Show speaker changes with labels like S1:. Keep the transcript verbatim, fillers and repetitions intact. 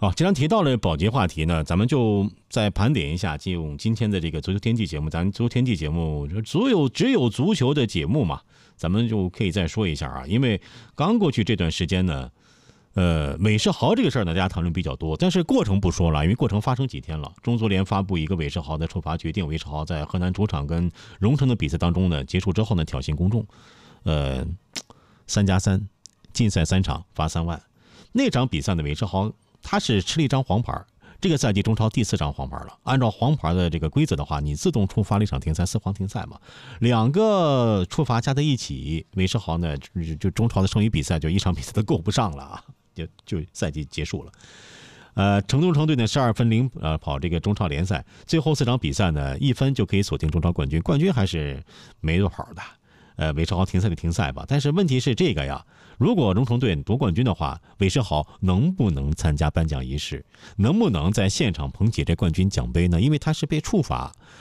S1: 好，既然提到了保级话题呢，咱们就再盘点一下，进入今天的这个足球天地节目。咱足球天地节目，足有只有足球的节目嘛，咱们就可以再说一下啊。因为刚过去这段时间呢，呃，韦世豪这个事儿呢，大家谈论比较多，但是过程不说了，因为过程发生几天了。中足联发布一个韦世豪的处罚决定，韦世豪在河南主场跟荣城的比赛当中呢，结束之后呢，挑衅公众，呃，三加三，禁赛三场，罚三万。那场比赛呢，韦世豪他是吃了一张黄牌，这个赛季中超第四张黄牌了。按照黄牌的这个规则的话，你自动触发了一场停赛，四黄停赛嘛。两个处罚加在一起，韦世豪呢就就中超的剩余比赛就一场比赛都够不上了啊，就就赛季结束了。呃，成都城队呢十二分领呃跑这个中超联赛，最后四场比赛呢一分就可以锁定中超冠军，冠军还是没多跑的。呃，韦世豪停赛就停赛吧，但是问题是这个呀，如果荣城队夺冠军的话，韦世豪能不能参加颁奖仪式？能不能在现场捧起这冠军奖杯呢？因为他是被处罚，